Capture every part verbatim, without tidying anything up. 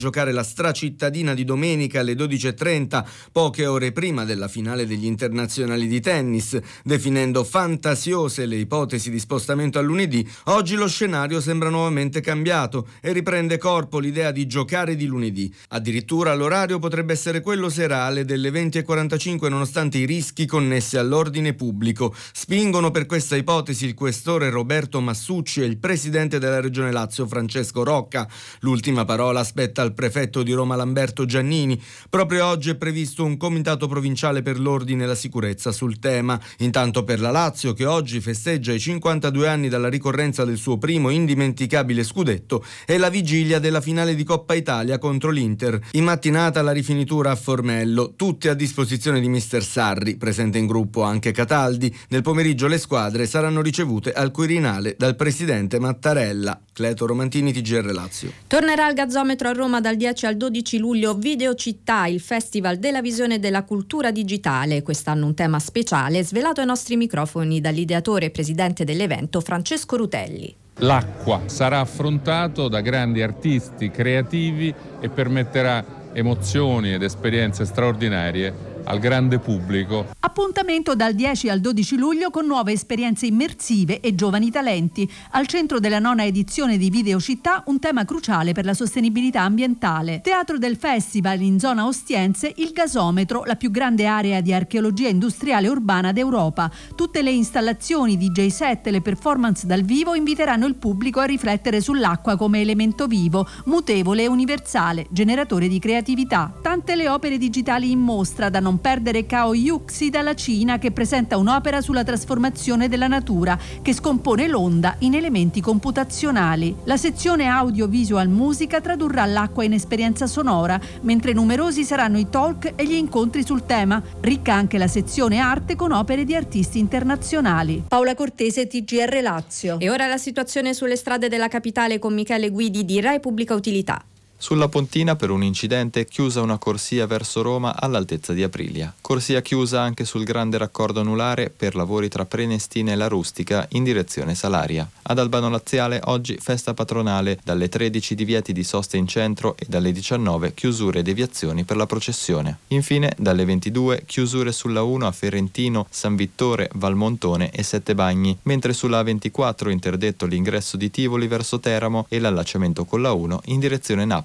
giocare la stracittadina di domenica alle dodici e trenta, poche ore prima della finale degli internazionali di tennis. Definendo fantasiose le ipotesi di spostamento a lunedì, oggi lo scenario sembra nuovamente cambiato e riprende corpo l'idea di giocare di lunedì. Addirittura l'orario potrebbe essere quello serale delle venti e quarantacinque, nonostante i rischi connessi all'ordine pubblico. Spingono per questa ipotesi il questore Roberto Massucci e il presidente della Regione Lazio Francesco Rocca. L'ultima parola spetta al prefetto di Roma Lamberto Giannini. Proprio oggi è previsto un comitato provinciale per l'ordine e la sicurezza sul tema. Intanto per la Lazio, che oggi festeggia i cinquantadue anni dalla ricorrenza del suo primo indimenticabile scudetto, è la vigilia della finale di Coppa Italia contro l'Inter. In mattinata la rifinitura a Formello, tutti a disposizione di mister Sarri, presente in gruppo anche Cataldi. Nel pomeriggio le squadre saranno ricevute al Quirinale dal presidente Mattarella. Cleto Romantini, T G R Lazio. Tornerà al Gazzometro a Roma dal dieci al dodici luglio Video Città, il festival della visione e della cultura digitale. Quest'anno un tema speciale svelato ai nostri microfoni dall'ideatore e presidente dell'evento Francesco Rutelli. L'acqua sarà affrontato da grandi artisti creativi e permetterà emozioni ed esperienze straordinarie al grande pubblico. Appuntamento dal dieci al dodici luglio con nuove esperienze immersive e giovani talenti. Al centro della nona edizione di Video Città un tema cruciale per la sostenibilità ambientale. Teatro del festival in zona Ostiense, il Gasometro, la più grande area di archeologia industriale urbana d'Europa. Tutte le installazioni, D J set e le performance dal vivo inviteranno il pubblico a riflettere sull'acqua come elemento vivo, mutevole e universale, generatore di creatività. Tante le opere digitali in mostra, da non perdere Cao Yuxi dalla Cina, che presenta un'opera sulla trasformazione della natura che scompone l'onda in elementi computazionali. La sezione audiovisual musica tradurrà l'acqua in esperienza sonora, mentre numerosi saranno i talk e gli incontri sul tema. Ricca anche la sezione arte con opere di artisti internazionali. Paola Cortese, T G R Lazio. E ora la situazione sulle strade della capitale con Michele Guidi di Rai Pubblica Utilità. Sulla Pontina, per un incidente, chiusa una corsia verso Roma all'altezza di Aprilia. Corsia chiusa anche sul grande raccordo anulare per lavori tra Prenestina e La Rustica in direzione Salaria. Ad Albano Laziale oggi festa patronale, dalle tredici divieti di sosta in centro e dalle diciannove chiusure e deviazioni per la processione. Infine dalle ventidue chiusure sulla uno a Ferentino, San Vittore, Valmontone e Sette Bagni, mentre sulla A ventiquattro interdetto l'ingresso di Tivoli verso Teramo e l'allacciamento con la uno in direzione Napoli.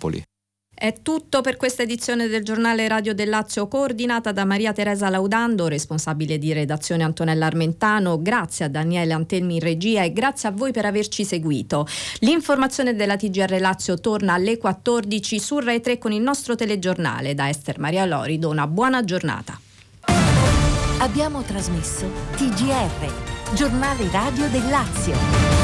È tutto per questa edizione del giornale Radio del Lazio, coordinata da Maria Teresa Laudando, responsabile di redazione Antonella Armentano. Grazie a Daniele Antelmi in regia e grazie a voi per averci seguito. L'informazione della T G R Lazio torna alle quattordici su Rai tre con il nostro telegiornale. Da Ester Maria Lorido una buona giornata. Abbiamo trasmesso T G R, giornale radio del Lazio.